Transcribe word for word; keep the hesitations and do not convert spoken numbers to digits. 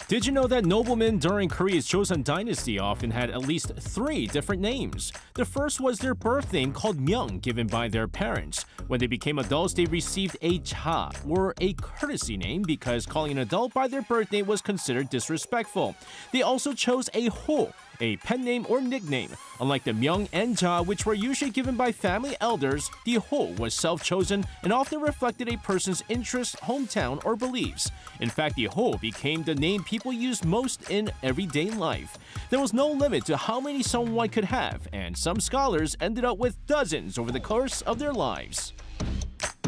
Did you know that noblemen during Korea's Joseon dynasty often had at least three different names? The first was their birth name called Myeong, given by their parents. When they became adults, they received a cha, or a courtesy name, because calling an adult by their birth name was considered disrespectful. They also chose a ho, a pen name or nickname. Unlike the Myeong and Ja, which were usually given by family elders, the ho was self-chosen and often reflected a person's interests, hometown, or beliefs. In fact, the ho became the name people used most in everyday life. There was no limit to how many someone could have, and some scholars ended up with dozens over the course of their lives.